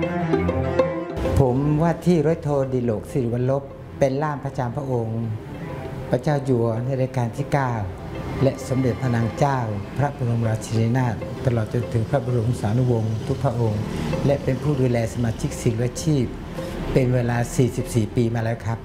ผมว่าที่ร้อยโทดิโลกสิริวัลลบเป็นล่ามพระจำพระองค์พระเจ้าอยู่หัวในรัชกาลที่ 9 และสมเด็จพระนางเจ้าพระบรมราชินีนาถตลอดจนถึงพระบรมสารีวงศ์ทุกพระองค์และเป็นผู้ดูแลสมาชิกศิลปาชีพเป็นเวลา 44 ปีมาแล้วครับ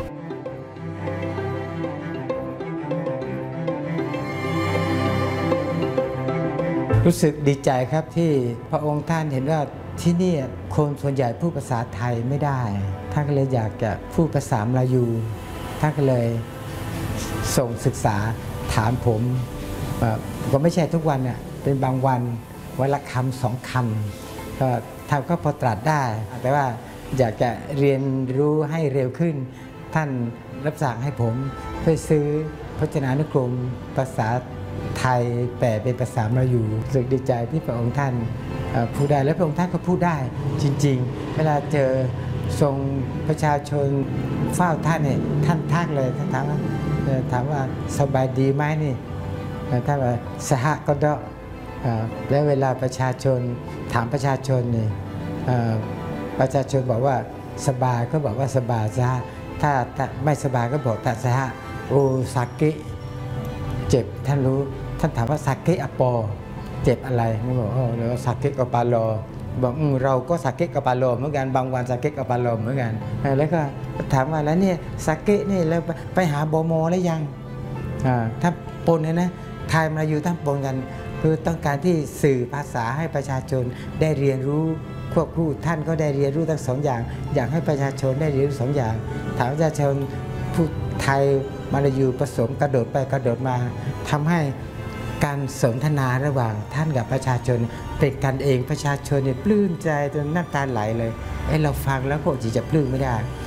รู้สึกดีใจครับที่พระองค์ท่านเห็นว่าที่นี่คนส่วนใหญ่พูดภาษาไทยไม่ได้ท่านก็เลยอยากจะพูดภาษามลายูท่านก็เลยส่งศึกษาถามผมก็ไม่ใช่ทุกวันเนี่ยเป็นบางวันวันละคำ2 คำก็ท่านก็พอตรัสได้แต่ว่าอยากจะเรียนรู้ให้เร็วขึ้นท่านรับสั่งให้ผมเพื่อซื้อพจนานุกรมภาษาไทยแปลเป็นภาษามลายูรู้สึกดีใจที่พระองค์ท่านพูดได้และพระองค์ท่านก็พูดได้จริงๆเวลาเจอทรงประชาชนเฝ้าท่านเนี่ยท่านทักเลยท่านถามว่าสบายดีไหมนี่ท่านว่าสหก็ดะแล้วเวลาประชาชนถามประชาชนนี่ประชาชนบอกว่าสบายก็บอกว่าสบายสหถ้าไม่สบายก็บอกแต่สหโอซาเกะเจ็บท่านรู้ท่านถามว่าซาเกะอปอเจ็บอะไรไม่บอกแล้วซาเกะกปาโลบอกเราก็ซาเกะกปาโลเหมือนกันบางวันซาเกะกปาโลเหมือนกันแล้วก็ถามว่าแล้วเนี่ยซาเกะนี่แล้วไปหาบมแล้วยังถ้าปนเนี่ยนะไทยมาอยู่ทั้งปนกันคือต้องการที่สื่อภาษาให้ประชาชนได้เรียนรู้ควบคู่ท่านก็ได้เรียนรู้ทั้ง2 อย่างอยากให้ประชาชนได้เรียนรู้2 อย่างถามประชาชนพูดไทยมาลายูผสมกระโดดไปกระโดดมาทำให้การสนทนาระหว่างท่านกับประชาชนเป็นกันเองประชาชนเนี่ยปลื้มใจจนน้ำตาไหลเลยเราฟังแล้วก็จะปลื้มไม่ได้